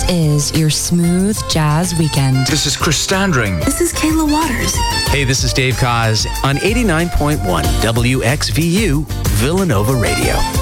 is your smooth jazz weekend. This is Chris Standring. This is Kayla Waters. Hey, this is Dave Koz on 89.1 WXVU Villanova Radio.